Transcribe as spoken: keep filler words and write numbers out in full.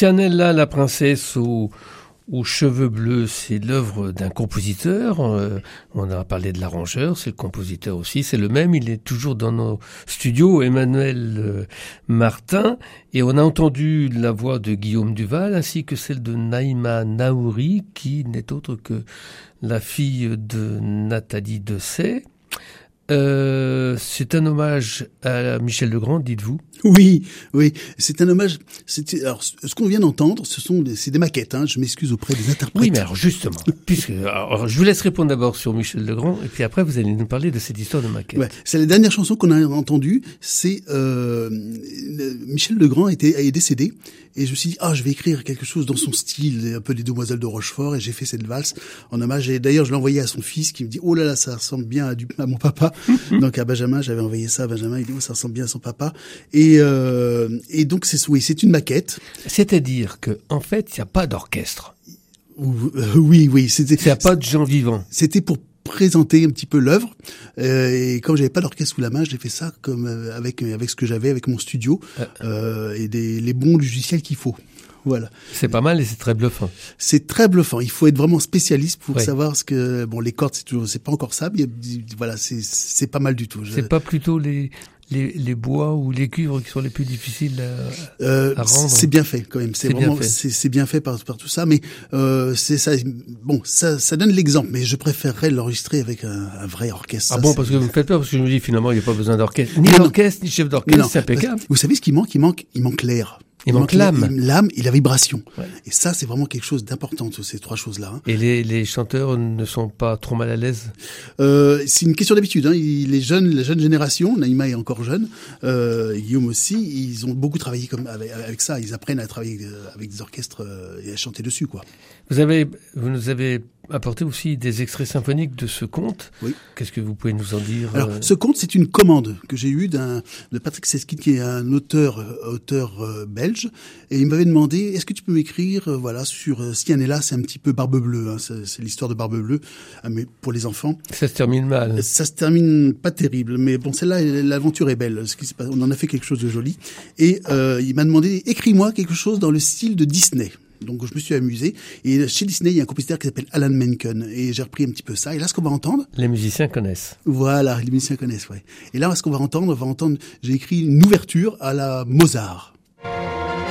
Lucianella, la princesse aux, aux cheveux bleus, c'est l'œuvre d'un compositeur. Euh, on a parlé de l'arrangeur, c'est le compositeur aussi. C'est le même, il est toujours dans nos studios, Emmanuel euh, Martin. Et on a entendu la voix de Guillaume Duval ainsi que celle de Naïma Naouri, qui n'est autre que la fille de Nathalie Dessay. Euh, c'est un hommage à Michel Legrand, dites-vous? Oui, oui, c'est un hommage. C'est, alors, ce qu'on vient d'entendre, ce sont des, c'est des maquettes. Hein, je m'excuse auprès des interprètes. Oui, mais alors justement, puisque alors, je vous laisse répondre d'abord sur Michel Legrand, et puis après vous allez nous parler de cette histoire de maquette. Ouais, c'est la dernière chanson qu'on a entendue. C'est euh, Michel Legrand était est décédé, et je me suis dit ah je vais écrire quelque chose dans son style, un peu les Demoiselles de Rochefort, et j'ai fait cette valse en hommage. Et d'ailleurs je l'ai envoyé à son fils qui me dit oh là là ça ressemble bien à, du, à mon papa. Donc à Benjamin, j'avais envoyé ça à Benjamin. Il dit oh ça ressemble bien à son papa. Et euh, et donc c'est oui c'est une maquette. C'est-à-dire que en fait il n'y a pas d'orchestre. Oui oui c'était. Il n'y a pas de gens vivants. C'était pour présenter un petit peu l'œuvre euh, et comme j'avais pas d'orchestre sous la main, j'ai fait ça comme euh, avec avec ce que j'avais avec mon studio euh. Euh, et des les bons logiciels qu'il faut. Voilà. C'est pas mal et c'est très bluffant. C'est très bluffant. Il faut être vraiment spécialiste pour oui. savoir ce que bon les cordes c'est toujours c'est pas encore ça mais voilà c'est c'est pas mal du tout. C'est Je... pas plutôt les les les bois ou les cuivres qui sont les plus difficiles à, euh, à rendre. C'est bien fait quand même. C'est, c'est vraiment bien fait. c'est c'est bien fait par par tout ça mais euh, c'est ça bon ça ça donne l'exemple mais je préférerais l'enregistrer avec un, un vrai orchestre. Ah ça, bon c'est... parce que vous me faites peur parce que je me dis finalement il n'y a pas besoin d'orchestre ni d'orchestre ni chef d'orchestre, c'est impeccable. Vous savez ce qui manque il manque il manque l'air. Il, il manque l'âme. L'âme et la vibration. Ouais. Et ça, c'est vraiment quelque chose d'important, ces trois choses-là. Hein. Et les, les chanteurs ne sont pas trop mal à l'aise? euh, C'est une question d'habitude. Hein. Les jeunes, la jeune génération, Naïma est encore jeune, euh, Guillaume aussi, ils ont beaucoup travaillé comme avec, avec ça. Ils apprennent à travailler avec des orchestres et à chanter dessus, quoi. Vous avez, vous nous avez apporté aussi des extraits symphoniques de ce conte. Oui. Qu'est-ce que vous pouvez nous en dire? Alors, ce conte, c'est une commande que j'ai eue d'un de Patrick Seskin, qui est un auteur auteur euh, belge, et il m'avait demandé est-ce que tu peux m'écrire, euh, voilà, sur euh, Stianella, c'est un petit peu Barbe Bleue, hein, c'est, c'est l'histoire de Barbe Bleue, hein, mais pour les enfants. Ça se termine mal. Ça se termine pas terrible, mais bon, celle-là, l'aventure est belle. Ce qui se passe, on en a fait quelque chose de joli, et euh, il m'a demandé écris-moi quelque chose dans le style de Disney. Donc je me suis amusé. Et chez Disney, il y a un compositeur qui s'appelle Alan Menken. Et j'ai repris un petit peu ça. Et là, ce qu'on va entendre... Les musiciens connaissent. Voilà, les musiciens connaissent, ouais. Et là, ce qu'on va entendre, on va entendre... J'ai écrit une ouverture à la Mozart.